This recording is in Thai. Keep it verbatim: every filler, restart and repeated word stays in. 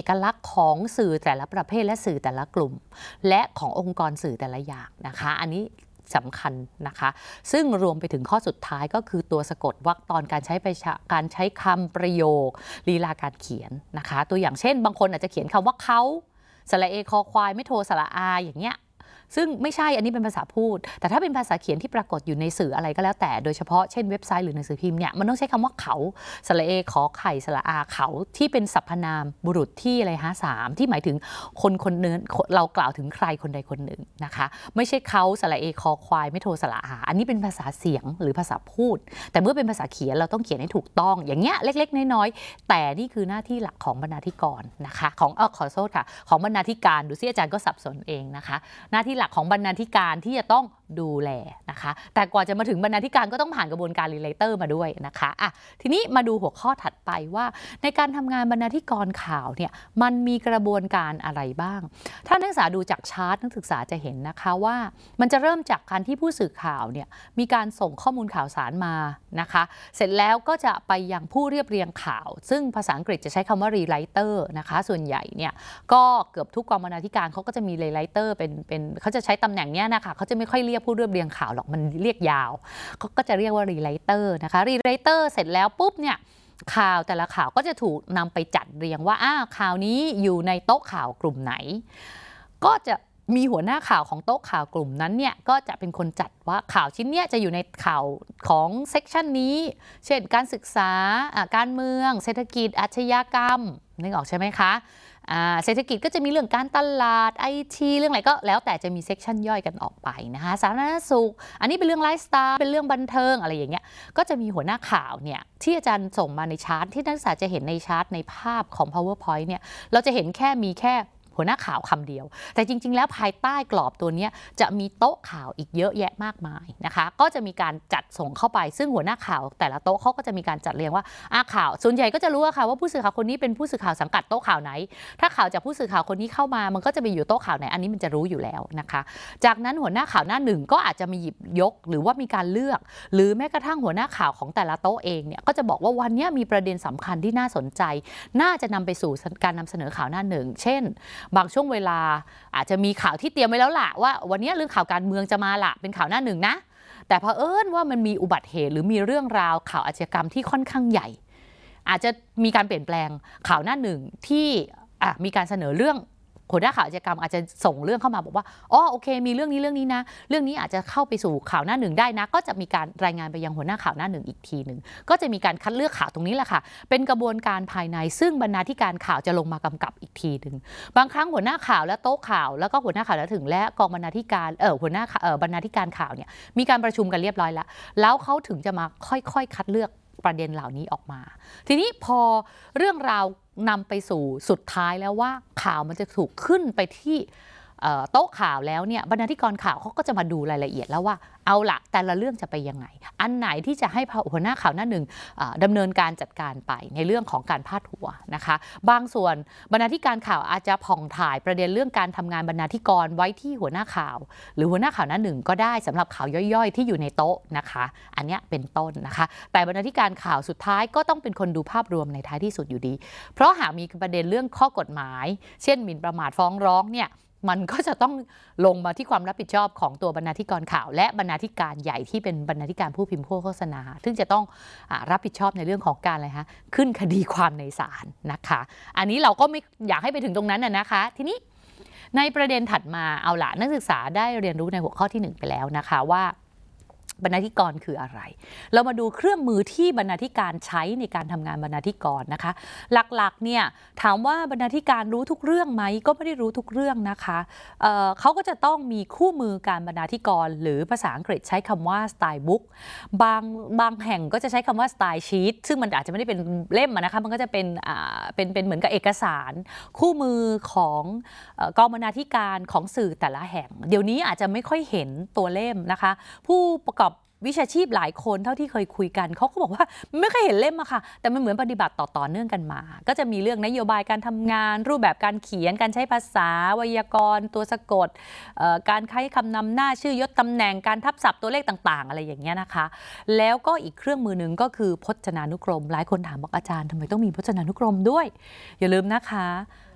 เอกลักษณ์ของสื่อแต่ละประเภทและสื่อแต่ละกลุ่มและขององค์กรสื่อแต่ละอย่างนะคะอันนี้สำคัญนะคะซึ่งรวมไปถึงข้อสุดท้ายก็คือตัวสะกดวรรคตอนการใช้ประการใช้คำประโยคลีลาการเขียนนะคะตัวอย่างเช่นบางคนอาจจะเขียนคำว่าเขาสระเอคอควายไม่โทสระอาอย่างเงี้ยซึ่งไม่ใช่อันนี้เป็นภาษาพูดแต่ถ้าเป็นภาษาเขียนที่ปรากฏอยู่ในสื่ออะไรก็แล้วแต่โดยเฉพาะเช่นเว็บไซต์หรือหนังสือพิมพ์เนี่ยมันต้องใช้คำว่าเขาสระเอขอไข่สระอาเขาที่เป็นสรรพนามบุรุษที่อะไรฮะสามที่หมายถึงคนคนนึงเรากล่าวถึงใครคนใดคนหนึ่งนะคะไม่ใช่เขาสระเอคอควายไม่โทสระอาอันนี้เป็นภาษาเสียงหรือภาษาพูดแต่เมื่อเป็นภาษาเขียนเราต้องเขียนให้ถูกต้องอย่างเงี้ยเล็กๆน้อยๆแต่นี่คือหน้าที่หลักของบรรณาธิกรนะคะของเออขอโทษค่ะของบรรณาธิการดูซิอาจารย์ก็สับสนเองนะคะหน้าที่หลักของบรรณาธิการที่จะต้องดูแลนะคะแต่กว่าจะมาถึงบรรณาธิการก็ต้องผ่านกระบวนการรีเลเตอร์มาด้วยนะคะอ่ะทีนี้มาดูหัวข้อถัดไปว่าในการทำงานบรรณาธิกรข่าวเนี่ยมันมีกระบวนการอะไรบ้างถ้านักศึกษาดูจากชาร์ตนักศึกษาจะเห็นนะคะว่ามันจะเริ่มจากการที่ผู้สื่อข่าวเนี่ยมีการส่งข้อมูลข่าวสารมานะคะเสร็จแล้วก็จะไปยังผู้เรียบเรียงข่าวซึ่งภาษาอังกฤษจะใช้คำว่ารีไลเตอร์นะคะส่วนใหญ่เนี่ยก็เกือบทุกกองบรรณาธิการเขาก็จะมีรีไลเตอร์เป็นเป็นเขาจะใช้ตำแหน่งเนี้ยนะคะเขาจะไม่ค่อยเรียกผู้เรียบเรียงข่าวหรอกมันเรียกยาวเขาก็จะเรียกว่ารีไลเตอร์นะคะรีไลเตอร์เสร็จแล้วปุ๊บเนี่ยข่าวแต่ละข่าวก็จะถูกนำไปจัดเรียงว่าอ้าข่าวนี้อยู่ในโต๊ะข่าวกลุ่มไหนก็จะมีหัวหน้าข่าวของโต๊ะข่าวกลุ่มนั้นเนี่ยก็จะเป็นคนจัดว่าข่าวชิ้นเนี้ยจะอยู่ในข่าวของเซกชันนี้เช่นการศึกษาการเมืองเศรษฐกิจอาชญากรรมนึกออกใช่ไหมคะเศรษฐกิจก็จะมีเรื่องการตลาดไอทีเรื่องอะไรก็แล้วแต่จะมีเซกชันย่อยกันออกไปนะคะสาธารณสุขอันนี้เป็นเรื่องไลฟ์สไตล์เป็นเรื่องบันเทิงอะไรอย่างเงี้ยก็จะมีหัวหน้าข่าวเนี่ยที่อาจารย์ส่งมาในชาร์ตที่นักศึกษาจะเห็นในชาร์ตในภาพของ PowerPoint เนี่ยเราจะเห็นแค่มีแค่หัวหน้าข่าวคำเดียวแต่จริงๆแล้วภายใต้กรอบตัวนี้จะมีโต๊ะข่าวอีกเยอะแยะมากมายนะคะก็จะมีการจัดส่งเข้าไปซึ่งหัวหน้าข่าวแต่ละโต๊ะเขาก็จะมีการจัดเรียงว่าอ่าข่าวส่วนใหญ่ก็จะรู้ว่าค่ะว่าผู้สื่อข่าวคนนี้เป็นผู้สื่อข่าวสังกัดโต๊ะข่าวไหนถ้าข่าวจากผู้สื่อข่าวคนนี้เข้ามามันก็จะไปอยู่โต๊ะข่าวไหนอันนี้มันจะรู้อยู่แล้วนะคะจากนั้นหัวหน้าข่าวหน้าหนึ่งก็อาจจะมีหยิบยกหรือว่ามีการเลือกหรือแม้กระทั่งหัวหน้าข่าวของแต่ละโต๊ะเองเนี่ยก็จะบอกว่าวันนี้มีประเด็นสำคัญที่น่าสนใจน่าจะนำไปสู่การนำเสนอข่าวหน้าหนึ่งเช่นบางช่วงเวลาอาจจะมีข่าวที่เตรียมไว้แล้วล่ะว่าวันนี้เรื่องข่าวการเมืองจะมาละเป็นข่าวหน้าหนึ่งนะแต่เผอิญว่ามันมีอุบัติเหตุหรือมีเรื่องราวข่าวอาชญากรรมที่ค่อนข้างใหญ่อาจจะมีการเปลี่ยนแปลงข่าวหน้าหนึ่งที่มีการเสนอเรื่องหัวหน้าข่าวอาชญากรรมอาจจะส่งเรื่องเข้ามาบอกว่าอ๋อโอเคมีเรื่องนี้เรื่องนี้นะเรื่องนี้อาจจะเข้าไปสู่ข่าวหน้าหนึ่งได้นะก็จะมีการรายงานไปยังหัวหน้าข่าวหน้าหนึ่งอีกทีหนึ่งก็จะมีการคัดเลือกข่าวตรงนี้แหละค่ะเป็นกระบวนการภายในซึ่งบรรณาธิการข่าวจะลงมากำกับอีกทีหนึ่งบางครั้งหัวหน้าข่าวและโต๊ะข่าวแล้วก็หัวหน้าข่าวแล้วถึงและกองบรรณาธิการเออหัวหน้าเออบรรณาธิการข่าวเนี่ยมีการประชุมกันเรียบร้อยแล้วแล้วเขาถึงจะมาค่อยๆคัดเลือกประเด็นเหล่านี้ออกมาทีนี้พอเรื่องราวนำไปสู่สุดท้ายแล้วว่าข่าวมันจะถูกขึ้นไปที่โต๊ะข่าวแล้วเนี่ยบรรณาธิการข่าวเขาก็จะมาดูรายละเอียดแล้วว่าเอาละแต่ละเรื่องจะไปยังไงอันไหนที่จะให้หัวหน้าข่าวหน้าหนึ่งดำเนินการจัดการไปในเรื่องของการพาดหัวนะคะบางส่วนบรรณาธิการข่าวอาจจะผ่องถ่ายประเด็นเรื่องการทำงานบรรณาธิกรไว้ที่หัวหน้าข่าวหรือหัวหน้าข่าวหน้าหนึ่งก็ได้สำหรับข่าวย่อยๆที่อยู่ในโต๊ะนะคะอันนี้เป็นต้นนะคะแต่บรรณาธิการข่าวสุดท้ายก็ต้องเป็นคนดูภาพรวมในท้ายที่สุดอยู่ดีเพราะหากมีประเด็นเรื่องข้อกฎหมายเช่นหมิ่นประมาทฟ้องร้องเนี่ยมันก็จะต้องลงมาที่ความรับผิดชอบของตัวบรรณาธิการข่าวและบรรณาธิการใหญ่ที่เป็นบรรณาธิการผู้พิมพ์โฆษณาซึ่งจะต้องรับผิดชอบในเรื่องของการอะไรคะขึ้นคดีความในศาลนะคะอันนี้เราก็ไม่อยากให้ไปถึงตรงนั้นนะคะทีนี้ในประเด็นถัดมาเอาละนักศึกษาได้เรียนรู้ในหัวข้อที่หนึ่งไปแล้วนะคะว่าบรรณาธิกรคืออะไรเรามาดูเครื่องมือที่บรรณาธิการใช้ในการทำงานบรรณาธิกรนะคะหลักๆเนี่ยถามว่าบรรณาธิการรู้ทุกเรื่องไหมก็ไม่ได้รู้ทุกเรื่องนะคะเอ่อเขาก็จะต้องมีคู่มือการบรรณาธิกรหรือภาษาอังกฤษใช้คำว่าสไตล์บุ๊กบางบางแห่งก็จะใช้คำว่าสไตล์ชีตซึ่งมันอาจจะไม่ได้เป็นเล่มนะคะมันก็จะเป็นอ่าเป็นเป็นเหมือนกับเอกสารคู่มือของกองบรรณาธิการของสื่อแต่ละแห่งเดี๋ยวนี้อาจจะไม่ค่อยเห็นตัวเล่มนะคะผู้ประกอบวิชาชีพหลายคนเท่าที่เคยคุยกันเขาก็บอกว่าไม่เคยเห็นเล่มอะค่ะแต่มันเหมือนปฏิบัติต่อต่อเนื่องกันมาก็จะมีเรื่องนโยบายการทำงานรูปแบบการเขียนการใช้ภาษาไวยากรณ์ตัวสะกดการใช้คำนำหน้าชื่อยศตำแหน่งการทับศัพท์ตัวเลขต่างๆอะไรอย่างเงี้ยนะคะแล้วก็อีกเครื่องมือหนึ่งก็คือพจนานุกรมหลายคนถามบอกอาจารย์ทำไมต้องมีพจนานุกรมด้วยอย่าลืมนะคะ